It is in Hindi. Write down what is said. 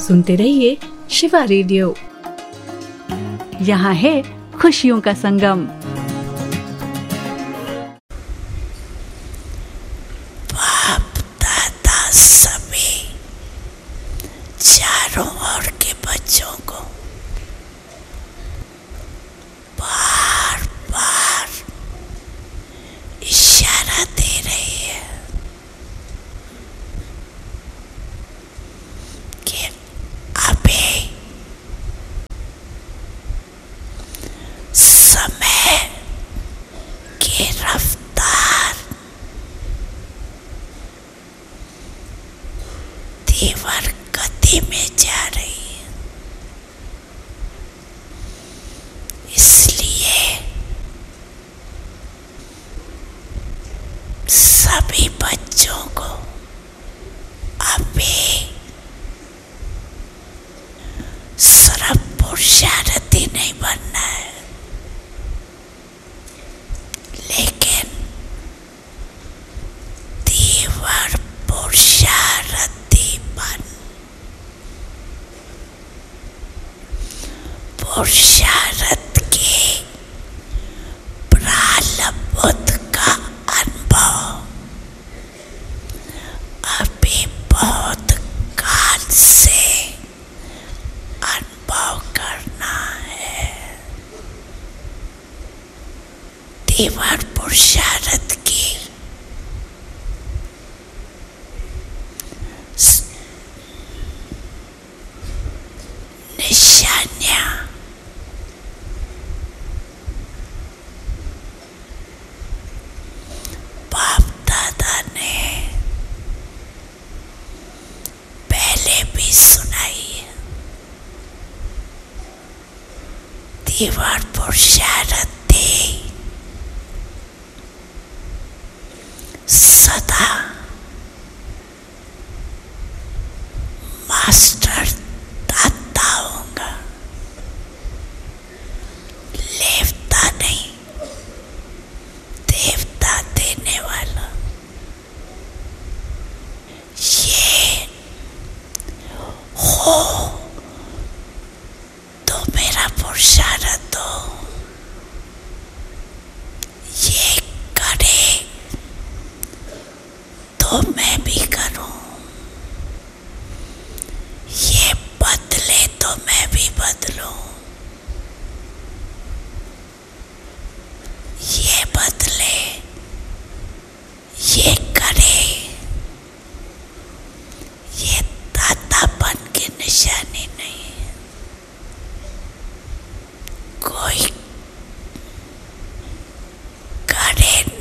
सुनते रहिए शिवा रेडियो। यहाँ है खुशियों का संगम। बाप दादा सभी चारों ओर के बच्चों को बार बार इशारा दे रही है कि अभी समय की रफ्तार तीव्र गति में जा रही है, इसलिए सभी बच्चों को अभी सिर्फ पुरुषार्थी नहीं बनना है, लेकिन तीव्र पुरुषार्थी बन पुरुषार्थ के प्रारब्ध का अनुभव अभी बहुत काल से अनुभव करना है। तीव्र पुरुषार्थ की निशानियां बाप दादा ने पहले भी सुनाई है। तीव्र पुरुषार्थी सदा मास्टर दाता होगा, लेवता नहीं, देवता देने वाला। ये हो तो मेरा पुरुषार्थ हो, ये करे तो मैं भी करूं, ये बदले तो मैं भी बदलूं, ये बदले, ये करे, ये दातापन की निशानी नहीं है। कोई करे